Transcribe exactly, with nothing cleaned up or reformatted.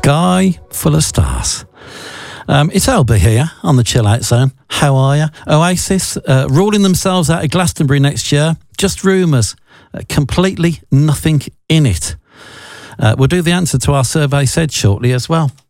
Sky full of stars. Um, it's Elba here on the Chill Out Zone. How are you? Oasis uh, ruling themselves out of Glastonbury next year. Just rumours. Uh, completely nothing in it. Uh, we'll do the answer to our survey said shortly as well.